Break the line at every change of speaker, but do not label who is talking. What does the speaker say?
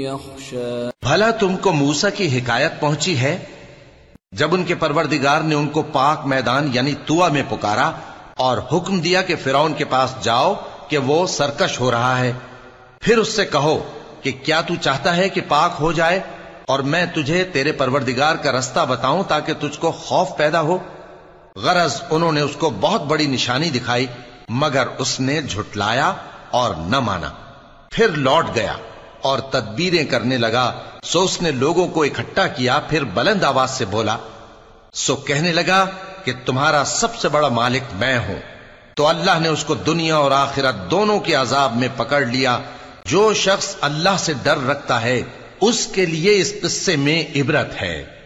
भला तुमको मूसा की हिकायत पहुंची है जब उनके परवरदिगार ने उनको पाक मैदान यानी तुआ में पुकारा और हुक्म दिया कि फिरौन के पास जाओ कि वो सरकश हो रहा है। फिर उससे कहो कि क्या तू चाहता है कि पाक हो जाए और मैं तुझे तेरे परवरदिगार का रास्ता बताऊं ताकि तुझको खौफ पैदा हो। गरज उन्होंने उसको बहुत बड़ी निशानी दिखाई मगर उसने झुटलाया और न माना। फिर लौट गया और तदबीरें करने लगा। सो उसने लोगों को इकट्ठा किया, फिर बुलंद आवाज से बोला, सो कहने लगा कि तुम्हारा सबसे बड़ा मालिक मैं हूं। तो अल्लाह ने उसको दुनिया और आखिरत दोनों के अजाब में पकड़ लिया। जो शख्स अल्लाह से डर रखता है उसके लिए इस किस्से में इबरत है।